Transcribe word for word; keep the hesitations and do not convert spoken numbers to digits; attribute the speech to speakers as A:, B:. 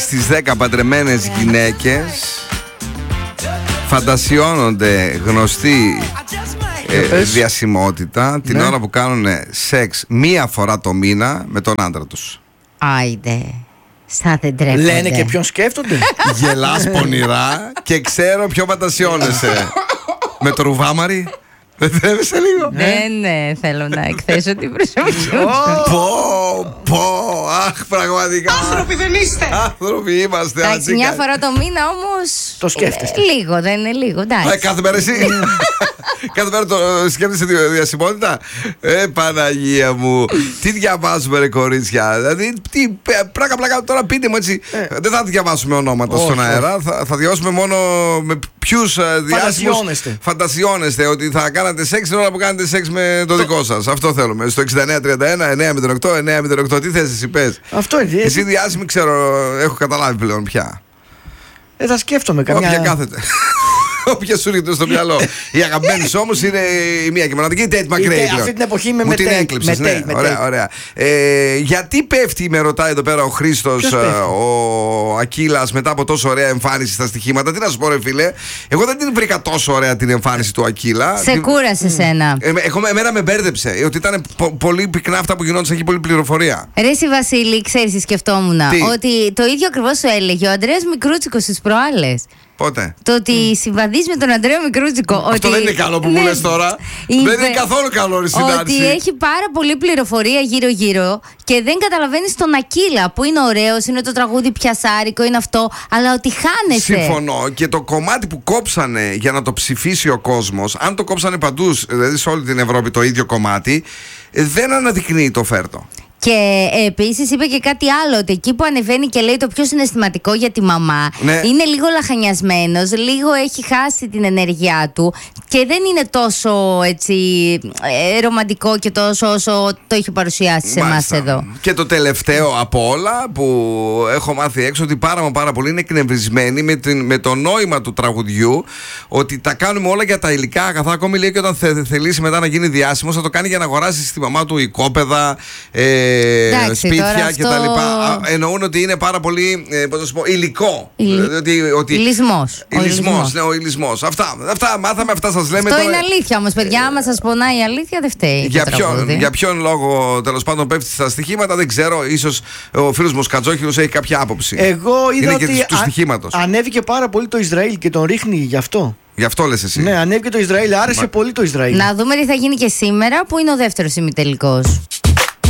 A: στις δέκα παντρεμένες γυναίκες φαντασιώνονται γνωστή ε, διασημότητα την
B: ναι.
A: ώρα που κάνουν σεξ μία φορά το μήνα με τον άντρα τους.
C: Άιντε. Σαν δεν τρέπονται.
B: Λένε και ποιον σκέφτονται.
A: Γελάς πονηρά και ξέρω ποιο φαντασιώνεσαι. Με το ρουβάμαρι. Δεν τρέβεσαι λίγο.
C: Ναι, ναι, θέλω να εκθέσω την προσοχή μου.
A: Πω, πω, αχ, πραγματικά.
D: Άνθρωποι δεν είστε.
A: Άνθρωποι είμαστε.
C: Εντάξει, μια φορά το μήνα όμως.
B: Το σκέφτεστε.
C: ε, Λίγο, δεν είναι λίγο, εντάξει.
A: Ε, κάθε μέρα εσύ. Κάθε μέρα το σκέφτεσαι τη διασημότητα. Ε, Παναγία μου. Τι διαβάζουμε, ρε κορίτσια. Δηλαδή, τι πλάκα πλάκα τώρα πείτε μου έτσι. Δεν θα διαβάσουμε ονόματα στον αέρα. Θα, θα διαβάσουμε μόνο με ποιους διάσημους φαντασιώνεστε ότι θα κάνατε σεξ την ώρα που κάνετε σεξ με το δικό σας. Αυτό θέλουμε. Στο εξήντα εννέα τριάντα ένα εννέα μηδέν οκτώ εννέα μηδέν οκτώ. Τι θες εσύ, πες.
B: Αυτό είναι.
A: Εσύ διάσημη, ξέρω, έχω καταλάβει πλέον πια.
B: Ε, θα σκέφτομαι καμιά.
A: Όποια κάθεται. Όποια σου ρίχνει στο μυαλό. Η αγαπημένη όμως είναι η μία και μοναδική, η Tate McRae.
B: Αυτή την εποχή είμαι
A: μου
B: με
A: την
B: Tate,
A: έκλειψες,
B: με
A: ναι.
B: Tate, με
A: Ωραία,
B: Tate.
A: ωραία. Ε, γιατί πέφτει, με ρωτάει εδώ πέρα ο Χρήστος,
B: Ποιος πέφτει?
A: ο Ακύλας, μετά από τόσο ωραία εμφάνιση στα στοιχήματα? Τι να σου πω, ρε φίλε, εγώ δεν την βρήκα τόσο ωραία την εμφάνιση του Ακύλα.
C: Σε κούρασε σένα.
A: Ε, εγώ, εμένα με μπέρδεψε ότι ήταν πο, πολύ πυκνά αυτά που γινόντουσαν, έχει πολύ πληροφορία.
C: Ρε εσύ Βασίλη, ξέρεις τι σκεφτόμουν?
A: Τι?
C: Ότι το ίδιο ακριβώς σου έλεγε ο Ανδρέας Μικρούτσικος στις προάλλες.
A: Πότε?
C: Το ότι συμβαδείς με τον Ανδρέα Μικρούτσικο.
A: Αυτό
C: ότι...
A: δεν είναι καλό που μου
C: ναι,
A: λες τώρα.
C: είπε...
A: Δεν είναι καθόλου καλό, ρε συνάρτηση.
C: Ότι έχει πάρα πολλή πληροφορία γύρω-γύρω και δεν καταλαβαίνεις τον Ακύλα που είναι ωραίος, είναι το τραγούδι πιασάρικο, είναι αυτό, αλλά ότι χάνεσαι.
A: Συμφωνώ. Και το κομμάτι που κόψανε για να το ψηφίσει ο κόσμος, αν το κόψανε παντού, δηλαδή σε όλη την Ευρώπη το ίδιο κομμάτι, δεν αναδεικνύει το φέρτο.
C: Και ε, επίσης είπε και κάτι άλλο, ότι εκεί που ανεβαίνει και λέει το πιο συναισθηματικό για τη μαμά,
A: ναι.
C: είναι λίγο λαχανιασμένος, λίγο έχει χάσει την ενέργειά του και δεν είναι τόσο έτσι ε, ρομαντικό και τόσο όσο το έχει παρουσιάσει σε εμάς εδώ.
A: Και το τελευταίο από όλα που έχω μάθει έξω, ότι πάρα μα πάρα πολύ είναι εκνευρισμένοι με, την, με το νόημα του τραγουδιού, ότι τα κάνουμε όλα για τα υλικά αγαθά. Ακόμη λέει και όταν θε, θελήσει μετά να γίνει διάσημος, θα το κάνει για να αγοράσει στη μαμά του οικόπεδα, ε,
C: εντάξει,
A: σπίτια κτλ.
C: Αυτό...
A: Εννοούν ότι είναι πάρα πολύ ε, πώς να σου πω, υλικό.
C: Υλ...
A: ότι, ότι...
C: Υλισμός.
A: Υλισμός, ναι, ο υλισμός. Αυτά, αυτά μάθαμε, αυτά σας λέμε.
C: Αυτό
A: τώρα...
C: είναι αλήθεια όμως, παιδιά. Άμα σας πονάει η αλήθεια, δεν φταίει.
A: Για ποιον, για ποιον λόγο τέλος πάντων πέφτει στα στοιχήματα, δεν ξέρω. Ίσως ο φίλος μου Σκατζόχυρος έχει κάποια άποψη.
B: Εγώ είδα
A: είναι
B: ότι
A: και του
B: α...
A: στοιχήματος.
B: ανέβηκε πάρα πολύ το Ισραήλ και τον ρίχνει γι' αυτό.
A: Γι' αυτό λες εσύ.
B: Ναι, ανέβηκε το Ισραήλ, άρεσε
A: Μα...
B: πολύ το Ισραήλ.
C: Να δούμε τι θα γίνει και σήμερα που είναι ο δεύτερος ημιτελικός.